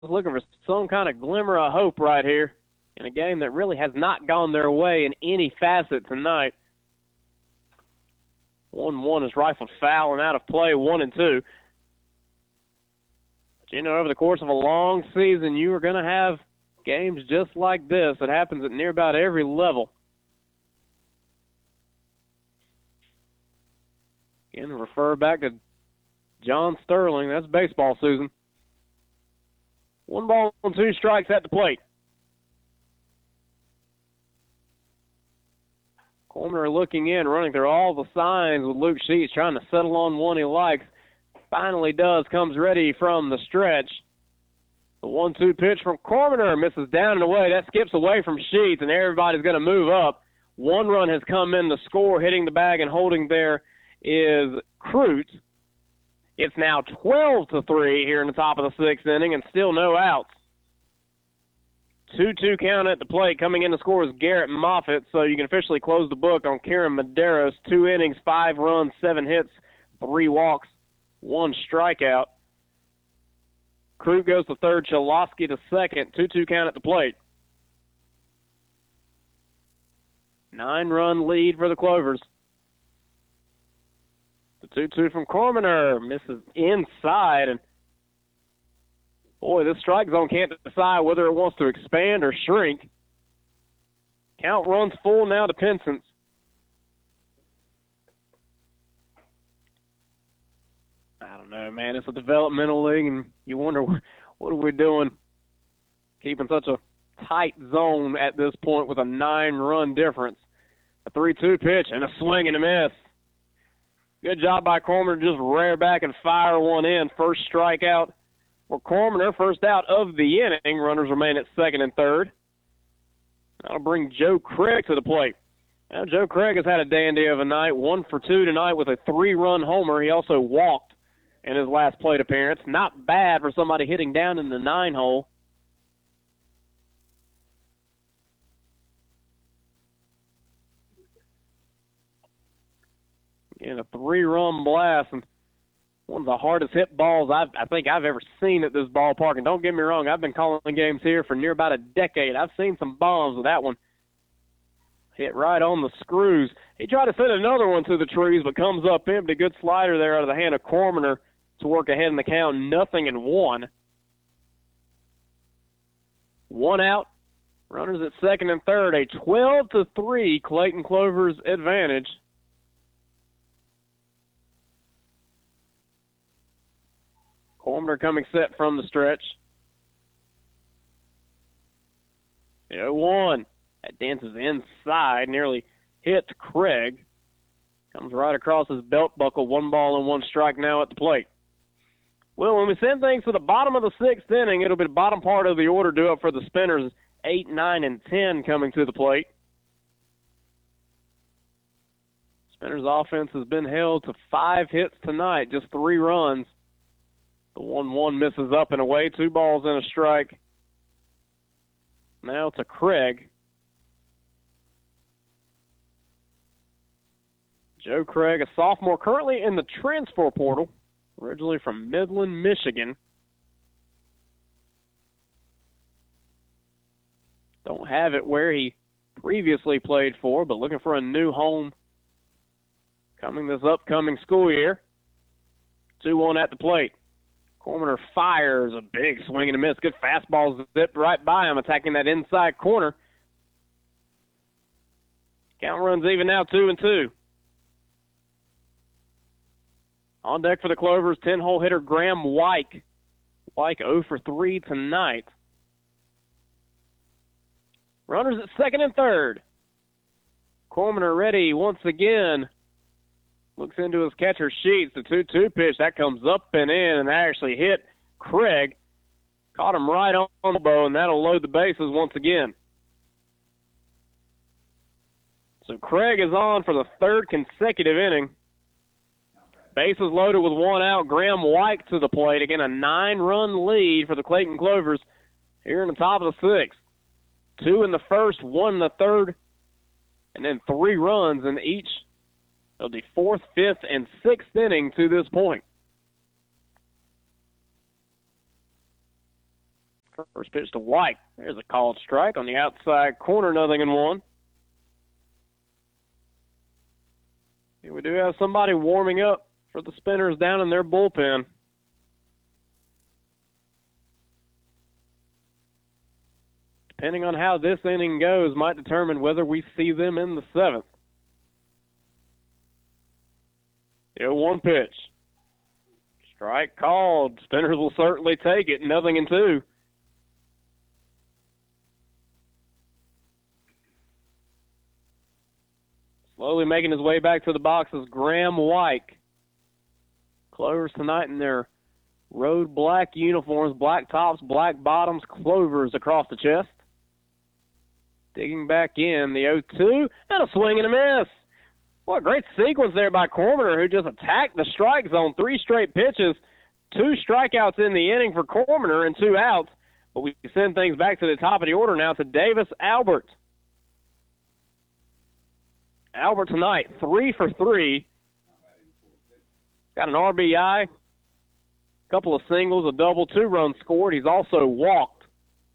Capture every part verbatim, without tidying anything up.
looking for some kind of glimmer of hope right here in a game that really has not gone their way in any facet tonight. one one is rifled foul and out of play, one and two. But, you know, over the course of a long season, you are going to have games just like this. It happens at near about every level. Again, refer back to John Sterling. That's baseball, Susan. One ball and two strikes at the plate. Corner looking in, running through all the signs with Luke Sheets, trying to settle on one he likes. Finally does, comes ready from the stretch. The one two pitch from Corner misses down and away. That skips away from Sheets, and everybody's going to move up. One run has come in to score. Hitting the bag and holding there is Crute. It's now twelve to three here in the top of the sixth inning, and still no outs. two two count at the plate. Coming in to score is Garrett Moffitt, so you can officially close the book on Kieran Medeiros. Two innings, five runs, seven hits, three walks, one strikeout. Crute goes to third, Chalosky to second. two two count at the plate. Nine-run lead for the Clovers. The two two from Cormier misses inside, and boy, this strike zone can't decide whether it wants to expand or shrink. Count runs full now to Pinson's. I don't know, man. It's a developmental league, and you wonder what are we doing keeping such a tight zone at this point with a nine-run difference. A three two pitch and a swing and a miss. Good job by Cormier to just rear back and fire one in. First strikeout for Cormier, first out of the inning. Runners remain at second and third. That'll bring Joe Craig to the plate. Now, Joe Craig has had a dandy of a night, one for two tonight with a three-run homer. He also walked in his last plate appearance. Not bad for somebody hitting down in the nine hole. In a three-run blast, and one of the hardest hit balls I've, I think I've ever seen at this ballpark. And don't get me wrong, I've been calling games here for near about a decade. I've seen some bombs with that one. Hit right on the screws. He tried to send another one to the trees, but comes up empty. Good slider there out of the hand of Cormier to work ahead in the count. Nothing in one. One out. Runners at second and third. A twelve to three Clayton Clovers advantage. Cormier coming set from the stretch. oh one. That dances inside, nearly hits Craig. Comes right across his belt buckle. One ball and one strike now at the plate. Well, when we send things to the bottom of the sixth inning, it'll be the bottom part of the order due up for the Spinners. Eight, nine, and ten coming to the plate. Spinners' offense has been held to five hits tonight, just three runs. The one one misses up and away. Two balls and a strike. Now to Craig. Joe Craig, a sophomore, currently in the transfer portal, originally from Midland, Michigan. Don't have it where he previously played for, but looking for a new home coming this upcoming school year. two one at the plate. Cormier fires a big swing and a miss. Good fastball zipped right by him, attacking that inside corner. Count runs even now, two and two. On deck for the Clovers, ten-hole hitter Graham Wyke. Wyke oh for three tonight. Runners at second and third. Cormier ready once again. Looks into his catcher Sheets. The two two pitch, that comes up and in, and that actually hit Craig. Caught him right on the elbow, and that'll load the bases once again. So Craig is on for the third consecutive inning. Bases loaded with one out. Graham Wyke to the plate. Again, a nine-run lead for the Clayton Clovers here in the top of the sixth. Two in the first, one in the third, and then three runs in each of the fourth, fifth, and sixth inning to this point. First pitch to White. There's a called strike on the outside corner, nothing in one. And we do have somebody warming up for the Spinners down in their bullpen. Depending on how this inning goes, might determine whether we see them in the seventh. The oh one pitch. Strike called. Spinners will certainly take it. Nothing in two. Slowly making his way back to the box is Graham White. Clovers tonight in their road black uniforms, black tops, black bottoms, clovers across the chest. Digging back in, the oh two, and a swing and a miss. What a great sequence there by Corminer, who just attacked the strike zone. Three straight pitches, two strikeouts in the inning for Corminer and two outs. But we send things back to the top of the order now to Davis Albert. Albert tonight, three for three. Got an R B I, couple of singles, a double, two runs scored. He's also walked.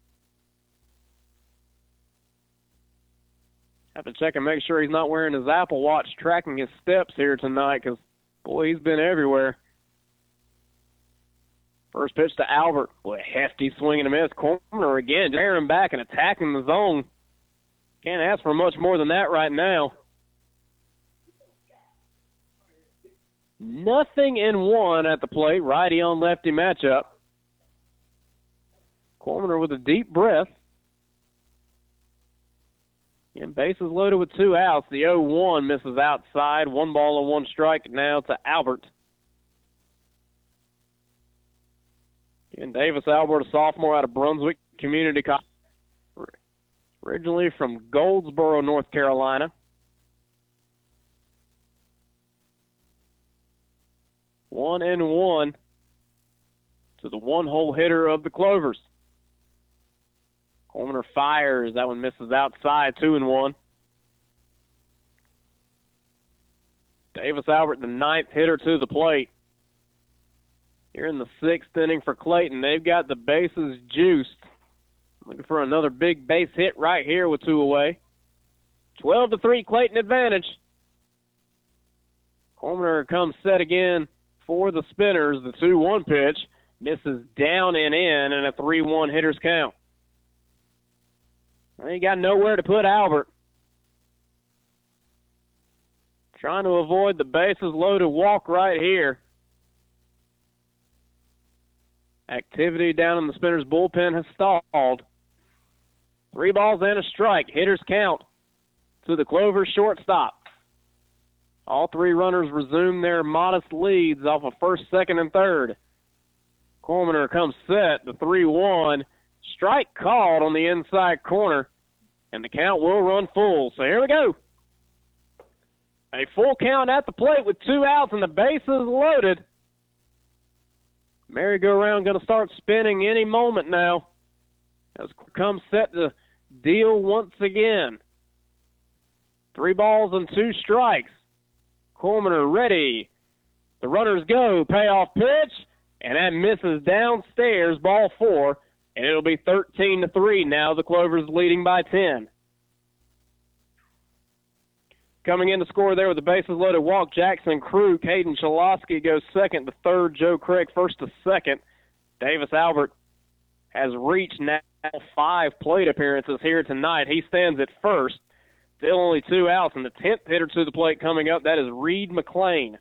Have to check and make sure he's not wearing his Apple Watch tracking his steps here tonight because, boy, he's been everywhere. First pitch to Albert. Boy, hefty swing and a miss. Corner again, just tearing back and attacking the zone. Can't ask for much more than that right now. Nothing in one at the plate. Righty on lefty matchup. Corminer with a deep breath. And bases loaded with two outs. The oh one misses outside. One ball and one strike now to Albert. And Davis Albert, a sophomore out of Brunswick Community College. Originally from Goldsboro, North Carolina. One and one to the one-hole hitter of the Clovers. Corminer fires. That one misses outside, two and one. Davis Albert, the ninth hitter to the plate. Here in the sixth inning for Clayton. They've got the bases juiced. Looking for another big base hit right here with two away. twelve to three, Clayton advantage. Corminer comes set again for the Spinners. The two one pitch misses down and in, and a three one hitter's count. He got nowhere to put Albert. Trying to avoid the bases loaded walk right here. Activity down in the Spinners bullpen has stalled. Three balls and a strike. Hitters count to the Clovers shortstop. All three runners resume their modest leads off of first, second, and third. Corminer comes set, the three one. Strike called on the inside corner, and the count will run full. So here we go. A full count at the plate with two outs and the bases loaded. Merry-go-round going to start spinning any moment now. As comes set to deal once again. Three balls and two strikes. Corminer ready. The runners go. Payoff pitch, and that misses downstairs. Ball four, and it'll be thirteen to three now. The Clovers leading by ten. Coming in to score there with the bases loaded walk, Jackson Krug. Hayden Chalosky goes second to third. Joe Craig first to second. Davis Albert has reached now five plate appearances here tonight. He stands at first. Still only two outs, and the tenth hitter to the plate coming up, that is Reed McLean.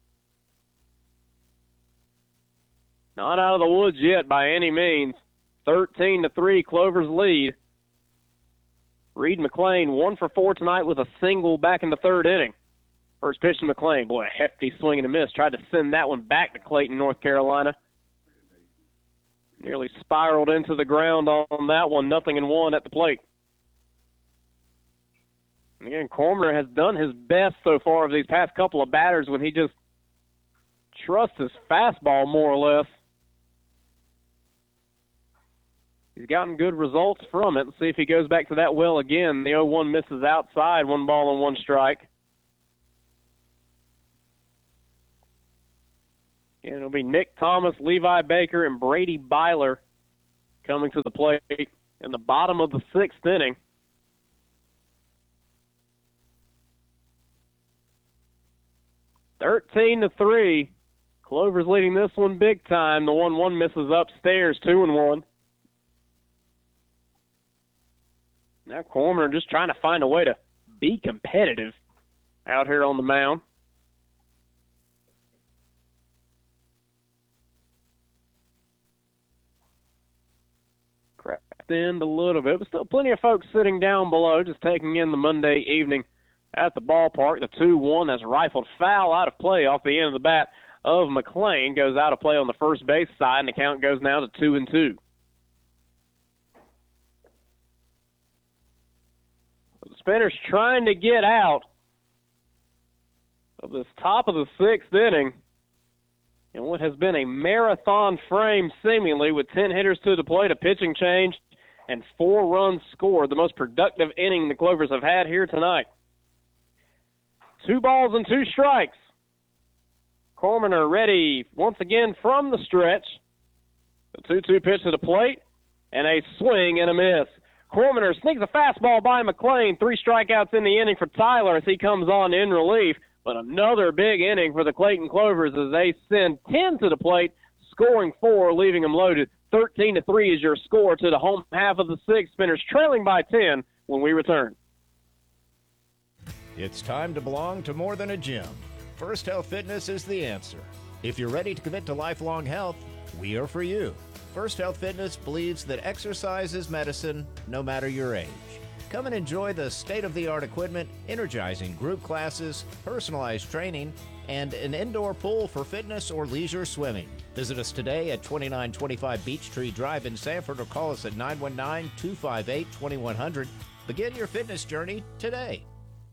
Not out of the woods yet by any means. thirteen to three, Clovers lead. Reed McLean, one for four tonight with a single back in the third inning. First pitch to McLean. Boy, a hefty swing and a miss. Tried to send that one back to Clayton, North Carolina. Nearly spiraled into the ground on that one. Nothing in one at the plate. And again, Corminer has done his best so far of these past couple of batters when he just trusts his fastball more or less. He's gotten good results from it. Let's see if he goes back to that well again. The oh one misses outside, one ball and one strike. And it'll be Nick Thomas, Levi Baker, and Brady Byler coming to the plate in the bottom of the sixth inning. thirteen to three. Clovers leading this one big time. The one one misses upstairs, two and one. Now Corman just trying to find a way to be competitive out here on the mound. Cracked in a little bit, but still plenty of folks sitting down below, just taking in the Monday evening at the ballpark. The two one that's rifled foul out of play off the end of the bat of McLean. Goes out of play on the first base side, and the count goes now to two and two. The Spinners trying to get out of this top of the sixth inning in what has been a marathon frame seemingly, with ten hitters to the plate, a pitching change, and four runs scored. The most productive inning the Clovers have had here tonight. Two balls and two strikes. Corman are ready once again from the stretch. The two two pitch to the plate, and a swing and a miss. Cormaner sneaks a fastball by McLean. Three strikeouts in the inning for Tyler as he comes on in relief. But another big inning for the Clayton Clovers as they send ten to the plate, scoring four, leaving them loaded. thirteen to three is your score to the home half of the sixth. Spinners trailing by ten when we return. It's time to belong to more than a gym. First Health Fitness is the answer. If you're ready to commit to lifelong health, we are for you. First Health Fitness believes that exercise is medicine, no matter your age. Come and enjoy the state-of-the-art equipment, energizing group classes, personalized training, and an indoor pool for fitness or leisure swimming. Visit us today at twenty-nine twenty-five Beechtree Drive in Sanford or call us at nine one nine, two five eight, two one zero zero. Begin your fitness journey today.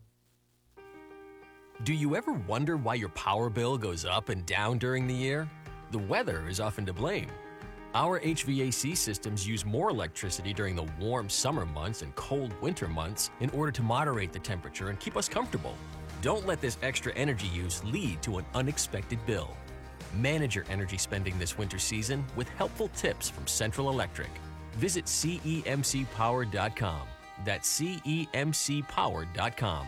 Do you ever wonder why your power bill goes up and down during the year? The weather is often to blame. Our H V A C systems use more electricity during the warm summer months and cold winter months in order to moderate the temperature and keep us comfortable. Don't let this extra energy use lead to an unexpected bill. Manage your energy spending this winter season with helpful tips from Central Electric. Visit C E M C power dot com. That's C E M C power dot com.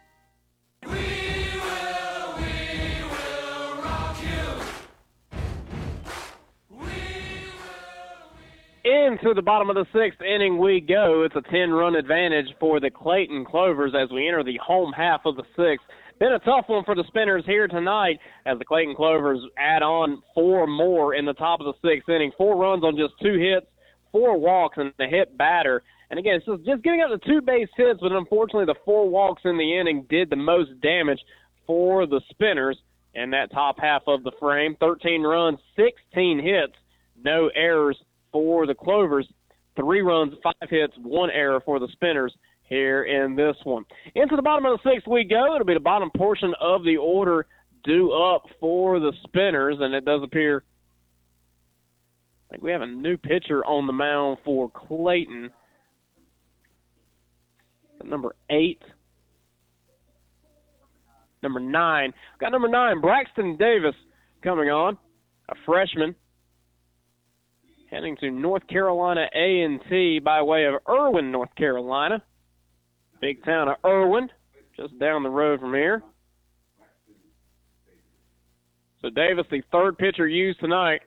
Into the bottom of the sixth inning we go. It's a ten-run advantage for the Clayton Clovers as we enter the home half of the sixth. Been a tough one for the Spinners here tonight as the Clayton Clovers add on four more in the top of the sixth inning. Four runs on just two hits, four walks, and a hit batter. And again, it's just, just giving up the two base hits, but unfortunately the four walks in the inning did the most damage for the Spinners in that top half of the frame. thirteen runs, sixteen hits, no errors for the Clovers. Three runs, five hits, one error for the Spinners here in this one. Into the bottom of the sixth we go. It'll be the bottom portion of the order due up for the Spinners, and it does appear I think we have a new pitcher on the mound for Clayton. Number eight. Number nine. Got number nine, Braxton Davis, coming on, a freshman. Heading to North Carolina A and T by way of Irwin, North Carolina. Big town of Irwin, just down the road from here. So Davis, the third pitcher used tonight.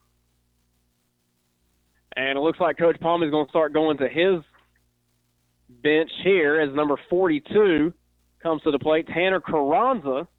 And it looks like Coach Palmer is going to start going to his bench here as number forty-two comes to the plate, Tanner Carranza.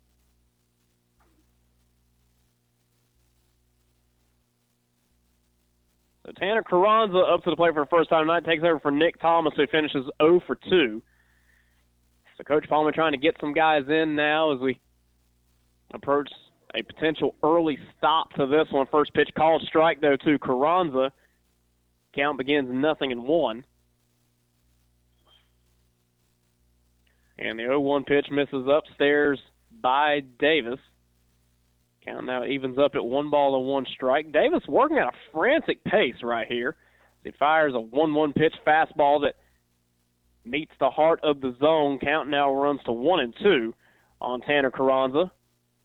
So Tanner Carranza up to the plate for the first time tonight, takes over for Nick Thomas, who finishes oh for two. So Coach Palmer trying to get some guys in now as we approach a potential early stop to this one. First pitch called strike, though, to Carranza. Count begins nothing and one. And the oh one pitch misses upstairs by Davis. Count now evens up at one ball and one strike. Davis working at a frantic pace right here. He fires a one one pitch fastball that meets the heart of the zone. Count now runs to one and two on Tanner Carranza.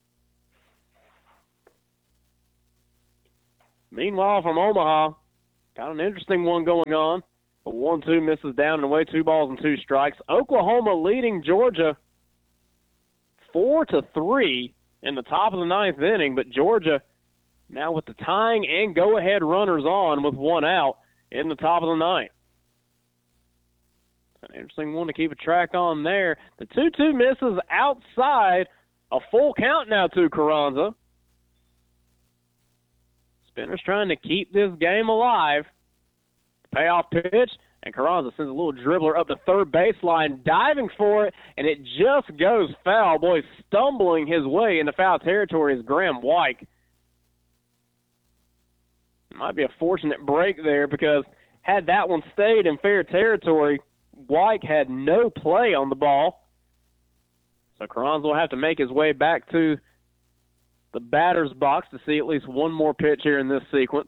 Meanwhile, from Omaha, Got an interesting one going on. A one two misses down and away, two balls and two strikes. Oklahoma leading Georgia four to three in the top of the ninth inning, but Georgia now with the tying and go-ahead runners on with one out in the top of the ninth. An interesting one to keep a track on there. The two two misses outside. A full count now to Carranza. Spinners trying to keep this game alive. Payoff pitch, and Carranza sends a little dribbler up the third baseline, diving for it, and it just goes foul. Boy, stumbling his way into foul territory is Graham White. Might be a fortunate break there, because had that one stayed in fair territory, White had no play on the ball. So Carranza will have to make his way back to the batter's box to see at least one more pitch here in this sequence.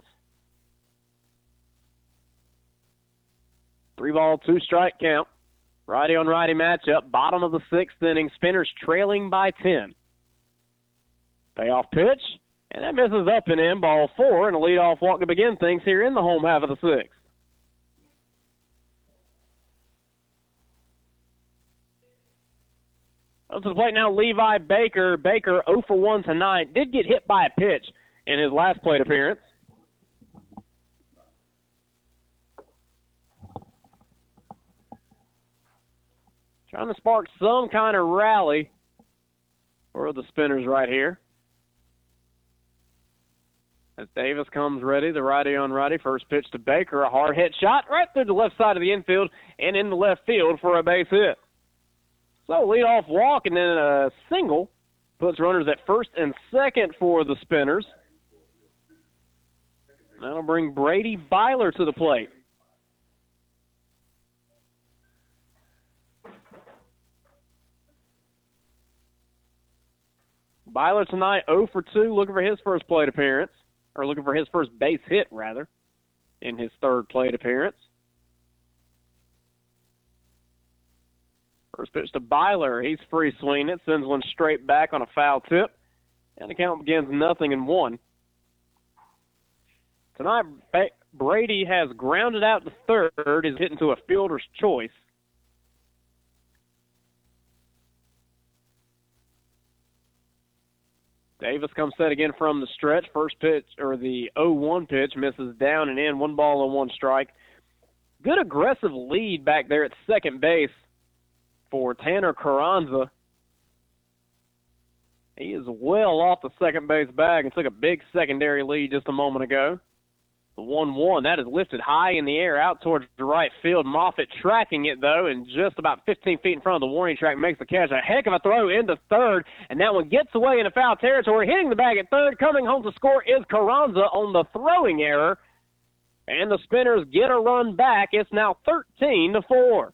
Three ball, two strike count. Righty on righty matchup. Bottom of the sixth inning. Spinners trailing by ten. Payoff pitch. And that misses up and in. Ball four. And a leadoff walk to begin things here in the home half of the sixth. Up to the plate now, Levi Baker. Baker oh for one tonight. Did get hit by a pitch in his last plate appearance. Trying to spark some kind of rally for the Spinners right here. As Davis comes ready, the righty on righty. First pitch to Baker, a hard hit shot right through the left side of the infield and in the left field for a base hit. So leadoff walk and then a single puts runners at first and second for the Spinners. That'll bring Brady Byler to the plate. Byler tonight oh for two, looking for his first plate appearance, or looking for his first base hit, rather, in his third plate appearance. First pitch to Byler. He's free swinging it, sends one straight back on a foul tip, and the count begins nothing and one. Tonight, Brady has grounded out to third, is hitting to a fielder's choice. Davis comes set again from the stretch. First pitch, or the oh one pitch, misses down and in. One ball and one strike. Good aggressive lead back there at second base for Tanner Carranza. He is well off the second base bag and took a big secondary lead just a moment ago. The one one, that is lifted high in the air out towards the right field. Moffitt tracking it, though, and just about fifteen feet in front of the warning track makes the catch. A heck of a throw into third, and that one gets away into foul territory. Hitting the bag at third, coming home to score is Carranza on the throwing error. And the Spinners get a run back. It's now thirteen to four.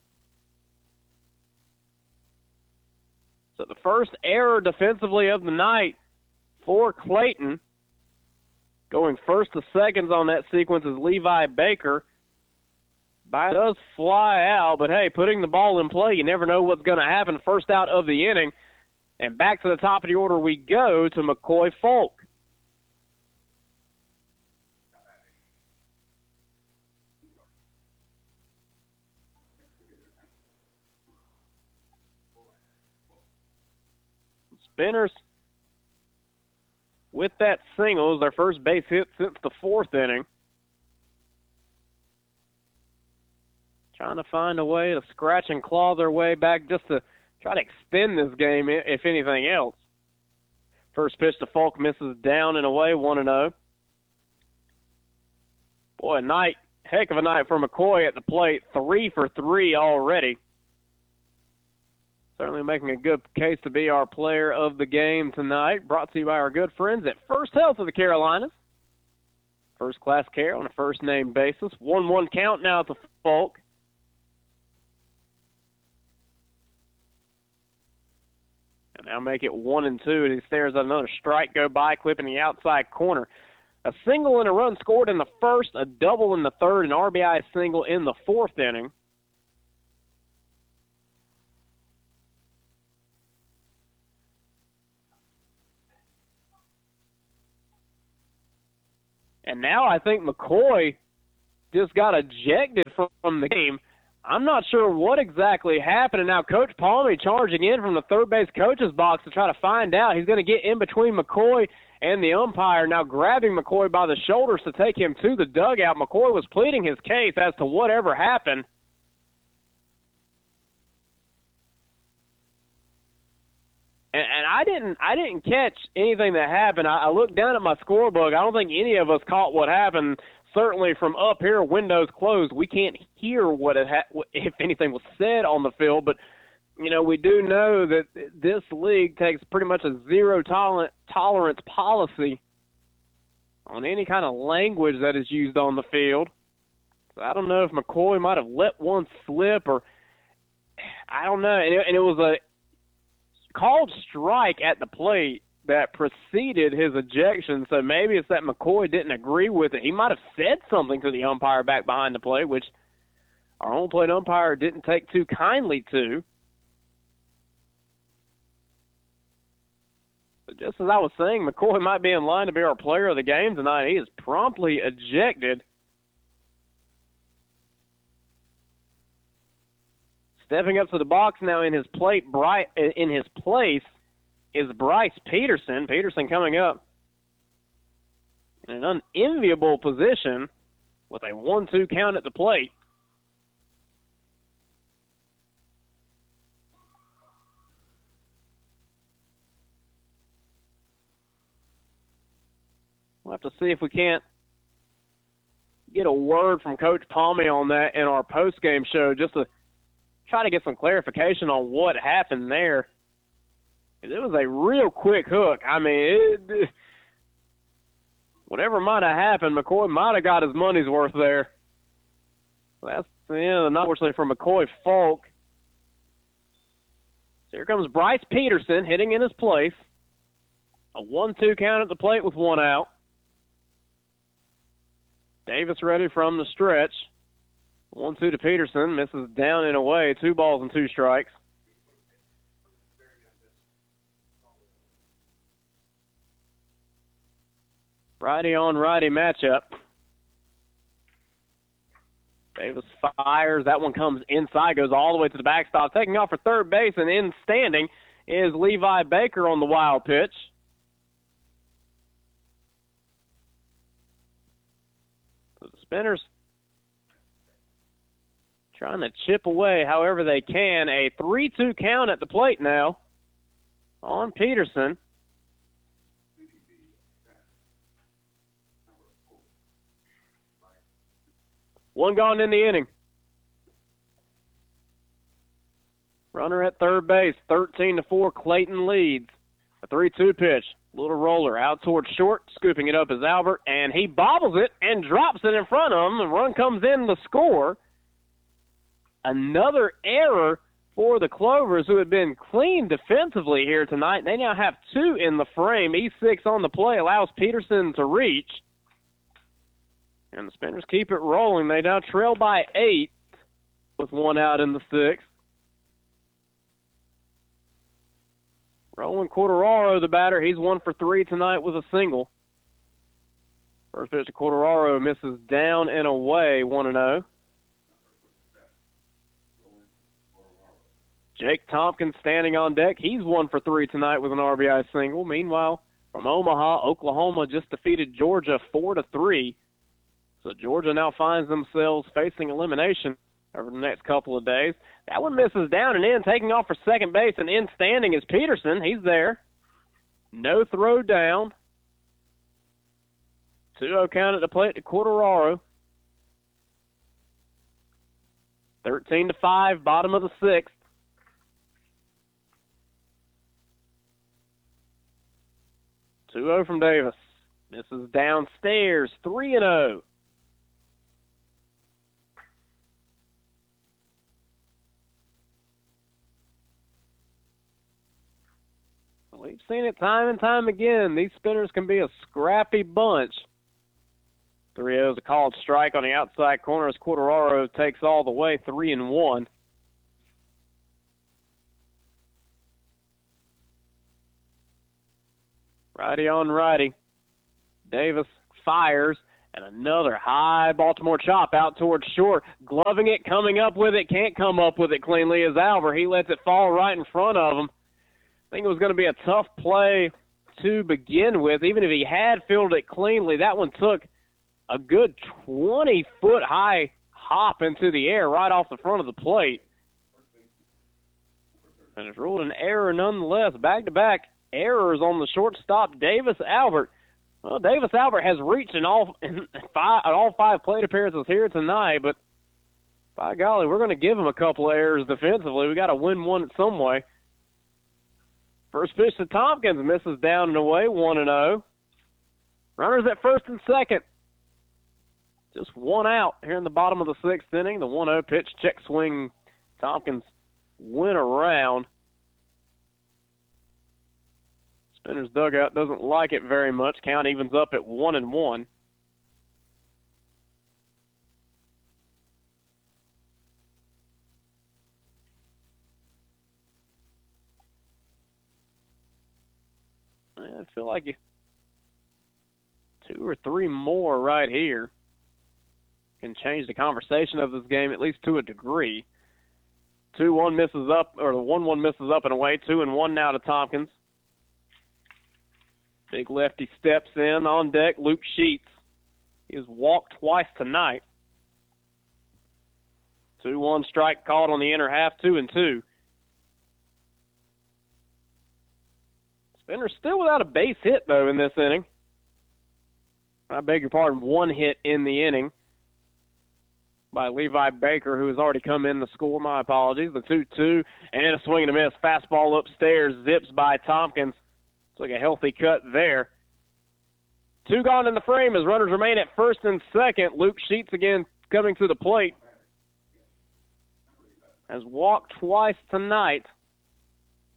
So the first error defensively of the night for Clayton. Going first to seconds on that sequence is Levi Baker. Ball does fly out, but hey, putting the ball in play, you never know what's going to happen. First out of the inning. And back to the top of the order we go to McCoy Folk. Spinners with that single is their first base hit since the fourth inning. Trying to find a way to scratch and claw their way back just to try to extend this game, if anything else. First pitch to Falk misses down and away, one and oh. Boy, a night, heck of a night for McCoy at the plate. Three for three already. Certainly making a good case to be our player of the game tonight. Brought to you by our good friends at First Health of the Carolinas. First-class care on a first-name basis. one one count now to Falk. And now make it one and two, and he stares at another strike go by, clipping the outside corner. A single and a run scored in the first, a double in the third, an R B I single in the fourth inning. And now I think McCoy just got ejected from, from the game. I'm not sure what exactly happened. And now Coach Palmy charging in from the third base coach's box to try to find out. He's going to get in between McCoy and the umpire, now grabbing McCoy by the shoulders to take him to the dugout. McCoy was pleading his case as to whatever happened. And, and I didn't I didn't catch anything that happened. I, I looked down at my scorebook. I don't think any of us caught what happened. Certainly from up here, windows closed, we can't hear what it ha- if anything was said on the field. But, you know, we do know that this league takes pretty much a zero tolerant, tolerance policy on any kind of language that is used on the field. So I don't know if McCoy might have let one slip or I don't know. And it, and it was a called strike at the plate that preceded his ejection, so maybe it's that McCoy didn't agree with it. He might have said something to the umpire back behind the plate, which our home plate umpire didn't take too kindly to. But just as I was saying, McCoy might be in line to be our player of the game tonight. He is promptly ejected. Stepping up to the box now in his plate, bright in his place, is Bryce Peterson. Peterson coming up in an unenviable position with a one two count at the plate. We'll have to see if we can't get a word from Coach Palmy on that in our postgame show just to try to get some clarification on what happened there. It was a real quick hook. I mean, it, whatever might have happened, McCoy might have got his money's worth there. That's the end of the night, unfortunately, for McCoy Folk. So here comes Bryce Peterson hitting in his place. A one two count at the plate with one out. Davis ready from the stretch. one two to Peterson. Misses down and away. Two balls and two strikes. Righty on righty matchup. Davis fires. That one comes inside, goes all the way to the backstop. Taking off for third base and in standing is Levi Baker on the wild pitch. So the Spinners trying to chip away however they can. A three two count at the plate now on Peterson. One gone in the inning. Runner at third base, thirteen to four, Clayton leads. A three two pitch, little roller out towards short, scooping it up is Albert, and he bobbles it and drops it in front of him. The run comes in to score. Another error for the Clovers, who had been clean defensively here tonight. They now have two in the frame. E six on the play allows Peterson to reach. And the Spinners keep it rolling. They now trail by eight with one out in the sixth. Roland Corderaro, the batter, he's one for three tonight with a single. First pitch to Corderaro misses down and away, one and oh. Jake Tompkins standing on deck. He's one for three tonight with an R B I single. Meanwhile, from Omaha, Oklahoma just defeated Georgia four to three. So Georgia now finds themselves facing elimination over the next couple of days. That one misses down and in. Taking off for second base and in standing is Peterson. He's there. No throw down. two oh count at the plate to Corderaro. thirteen to five, bottom of the sixth. two oh from Davis. Misses downstairs, three and oh. We've seen it time and time again. These Spinners can be a scrappy bunch. three oh is a called strike on the outside corner as Corderaro takes all the way, three and one. Righty on righty. Davis fires, And another high Baltimore chop out towards short. Gloving it, coming up with it, can't come up with it cleanly as Albert. He lets it fall right in front of him. I think it was going to be a tough play to begin with. Even if he had fielded it cleanly, that one took a good twenty-foot high hop into the air right off the front of the plate. And it's ruled an error nonetheless. Back-to-back errors on the shortstop, Davis Albert. Well, Davis Albert has reached in all in five, in all five plate appearances here tonight, but by golly, we're going to give him a couple of errors defensively. We got to win one in some way. First pitch to Tompkins, misses down and away, one and oh. Runners at first and second. Just one out here in the bottom of the sixth inning. The one oh pitch, check swing. Tompkins went around. Spinner's dugout doesn't like it very much. Count evens up at one and one. I feel like you, two or three more right here can change the conversation of this game, at least to a degree. two one misses up, or the one one misses up and away. two and one now to Tompkins. Big lefty steps in on deck. Luke Sheets. He has walked twice tonight. two one strike called on the inner half, two and two. Spinner still without a base hit, though, in this inning. I beg your pardon, one hit in the inning by Levi Baker, who has already come in to score. My apologies. The two two, and a swing and a miss. Fastball upstairs, zips by Tompkins. It's like a healthy cut there. Two gone in the frame as runners remain at first and second. Luke Sheets again coming to the plate. Has walked twice tonight.